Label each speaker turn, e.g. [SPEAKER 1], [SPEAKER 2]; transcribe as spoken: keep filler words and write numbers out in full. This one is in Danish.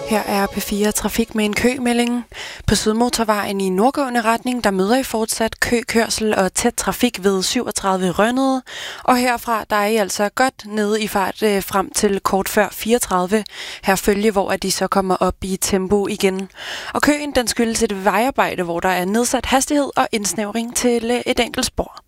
[SPEAKER 1] Her er P fire Trafik med en kømelding. På Sydmotorvejen i nordgående retning, der møder I fortsat køkørsel og tæt trafik ved syvogtredive Rønnede. Og herfra, der er I altså godt nede i fart øh, frem til kort før fireogtredive. Her følge, hvor at de så kommer op i tempo igen. Og køen, den skyldes et vejarbejde, hvor der er nedsat hastighed og indsnævring til øh, et enkelt spor.